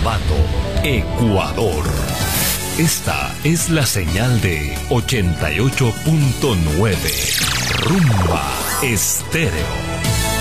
Ambato, Ecuador. Esta es la señal de 88.9 Rumba Estéreo.